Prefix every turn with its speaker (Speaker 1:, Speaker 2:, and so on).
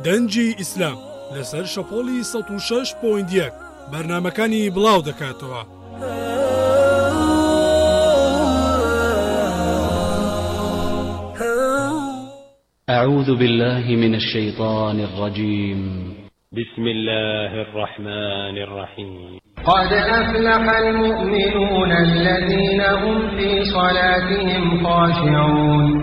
Speaker 1: دەنجی ئیسلام لەسەر شەپۆلی 106.1 بەرنامەکانی بڵاو دەکاتەوە.
Speaker 2: أعوذ بالله من الشيطان الرجيم.
Speaker 3: بسم الله الرحمن الرحيم.
Speaker 4: قد أفلح المؤمنون الذين هم في صلاتهم خاشعون